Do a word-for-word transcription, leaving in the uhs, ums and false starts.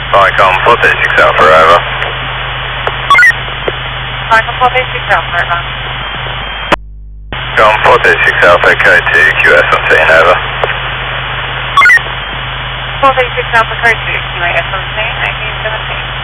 Vicom four thirty six Alpha, over. Vicom four thirty six Alpha, over. Vicom four thirty six Alpha, code to Q S seventeen, over. four thirty six Alpha, code to Q A S seventeen, eighteen seventeen.